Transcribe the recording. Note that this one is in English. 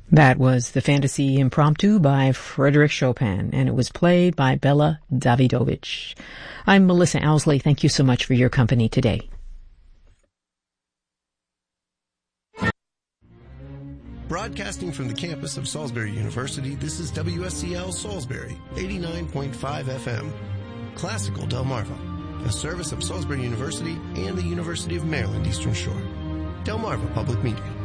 That was the Fantasy Impromptu by Frédéric Chopin, and it was played by Bella Davidovich. I'm Melissa Owsley. Thank you so much for your company today. Broadcasting from the campus of Salisbury University, this is WSCL Salisbury, 89.5 FM. Classical Delmarva, a service of Salisbury University and the University of Maryland Eastern Shore. Delmarva Public Media.